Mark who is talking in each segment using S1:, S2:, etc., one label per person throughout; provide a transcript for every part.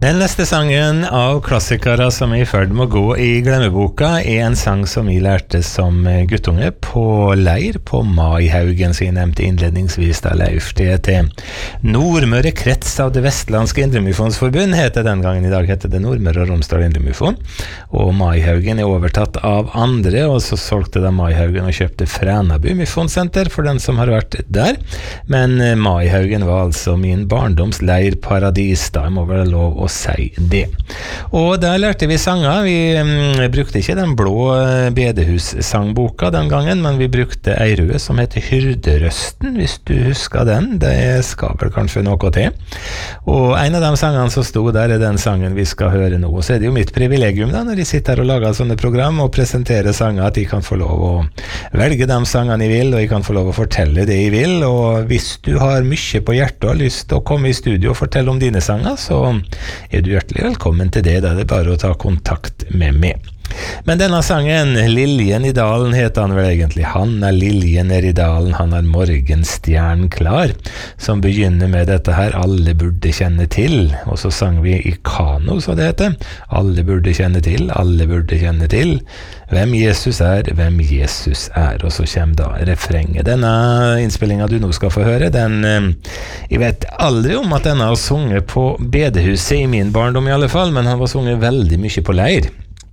S1: Den neste sangen av klassikere som I ferd med å gå I glemmeboka en sang som vi lærte som guttunge på leir på Maihaugen, som jeg nevnte innledningsvis da Leif. Det til Nordmøre krets av det vestlandske Indremisjonsforbund heter den gangen. I dag heter det Nordmøre og Romsdal Indremisjon, og Maihaugen overtatt av andre, og så solgte de Maihaugen og kjøpte Frænaby Misjonssenter for den som har vært der. Men Maihaugen var altså min barndoms leirparadis, da jeg må vel lov å si det. Og der lærte vi sanger. Vi brukte ikke den blå bedehus-sangboka den gangen, men vi brukte ei rød som heter Hyrderøsten, hvis du husker den. Det skal vel kanskje noe til. Og en av de sangene som stod der den sangen vi skal høre nå. Og så det jo mitt privilegium da, når de sitter her og lager sånne program og presenterer sanger, at de kan få lov å velge de sangene de vil, og de kan få lov å fortelle det de vil. Og hvis du har mye på hjertet og har lyst til å komme I studio og fortelle om dine sanger, så du hjertelig velkommen til det. Da det bare å ta kontakt med meg. Men denne sangen, Liljen I dalen, heter han vel egentlig. Han liljen I dalen, han morgenstjernen klar, som begynner med dette her, alle burde kjenne til. Og så sang vi I kano, så det heter. Alle burde kjenne til, alle burde kjenne til. Hvem Jesus hvem Jesus Og så kommer da refrenget. Denne innspillingen du nå skal få høre, jeg vet aldri om at denne har sunget på bedehuset I min barndom I alle fall, men han var sunget veldig mye på leir.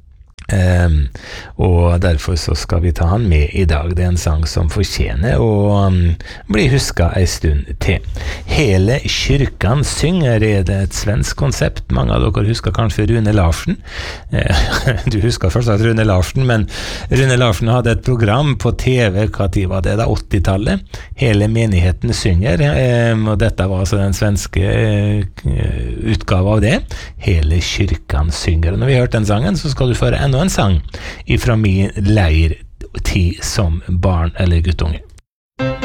S1: Og derfor så skal vi ta han med I dag. Det en sang som fortjener å bli husket en stund til. Hele kyrkan synger det et svensk konsept. Mange av dere husker kanskje Rune Larsen. Du husker først at Rune Larsen, men Rune Larsen hadde et program på TV, hva tid var det da, 80-tallet. Hele menigheten synger, og dette var altså den svenske utgave av det. Hele kyrkan synger. Og når vi har hørt den sangen, så skal du få enda en sang ifra min leirtid som barn eller guttunge.